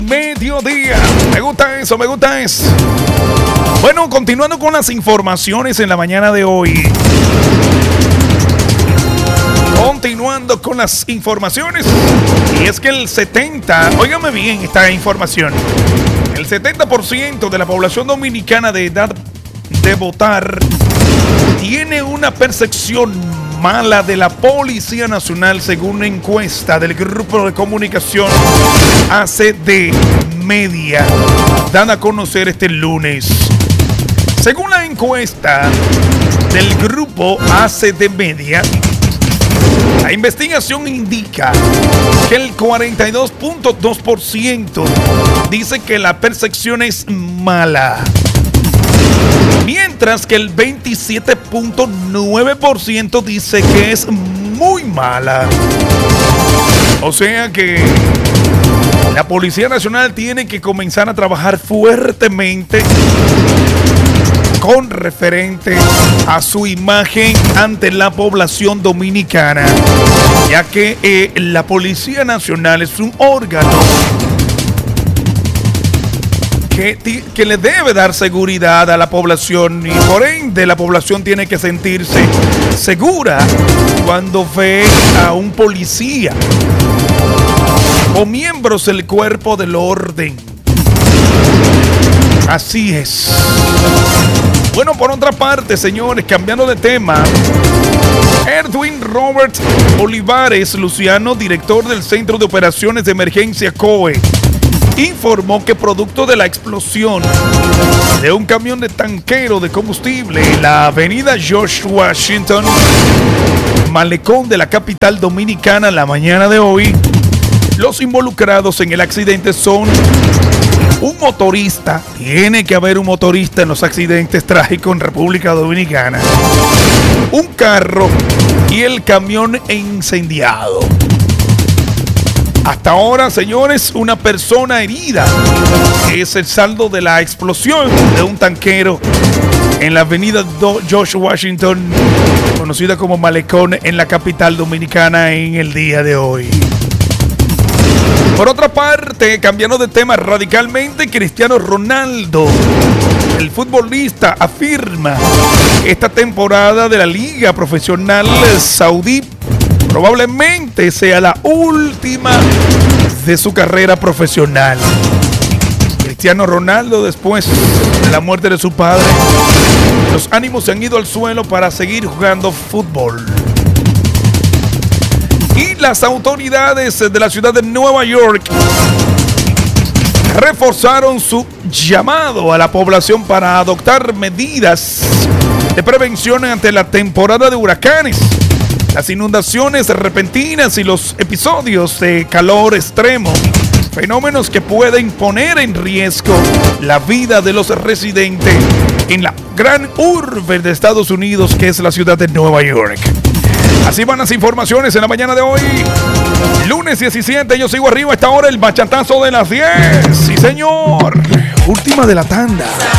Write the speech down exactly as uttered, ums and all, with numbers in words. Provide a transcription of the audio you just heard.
Mediodía. Me gusta eso, me gusta eso. Bueno, continuando con las informaciones en la mañana de hoy. Continuando con las informaciones. Y es que el setenta, óigame bien esta información. El setenta por ciento de la población dominicana de edad de votar tiene una percepción mala de la Policía Nacional, según una encuesta del grupo de comunicación A C D Media, dada a conocer este lunes. Según la encuesta del grupo A C D Media, la investigación indica que el cuarenta y dos punto dos por ciento dice que la percepción es mala, mientras que el veintisiete punto nueve por ciento dice que es muy mala. O sea que la Policía Nacional tiene que comenzar a trabajar fuertemente con referente a su imagen ante la población dominicana, ya que eh, la Policía Nacional es un órgano que, que le debe dar seguridad a la población, y por ende la población tiene que sentirse segura cuando ve a un policía o miembros del cuerpo del orden. Así es. Bueno, por otra parte, señores, cambiando de tema, Edwin Robert Olivares Luciano, director del Centro de Operaciones de Emergencia C O E, informó que producto de la explosión de un camión de tanquero de combustible en la avenida George Washington, malecón de la capital dominicana, la mañana de hoy, los involucrados en el accidente son un motorista. Tiene que haber un motorista en los accidentes trágicos en República Dominicana, un carro y el camión incendiado. Hasta ahora, señores, una persona herida es el saldo de la explosión de un tanquero en la avenida George Washington, conocida como Malecón, en la capital dominicana en el día de hoy. Por otra parte, cambiando de tema radicalmente, Cristiano Ronaldo, el futbolista, afirma que esta temporada de la Liga Profesional Saudí probablemente sea la última de su carrera profesional. Cristiano Ronaldo, después de la muerte de su padre, los ánimos se han ido al suelo para seguir jugando fútbol. Y las autoridades de la ciudad de Nueva York reforzaron su llamado a la población para adoptar medidas de prevención ante la temporada de huracanes, las inundaciones repentinas y los episodios de calor extremo, fenómenos que pueden poner en riesgo la vida de los residentes en la gran urbe de Estados Unidos, que es la ciudad de Nueva York. Así van las informaciones en la mañana de hoy, lunes diecisiete. Yo sigo arriba a esta hora, el bachatazo de las diez. Sí, señor. Última de la tanda.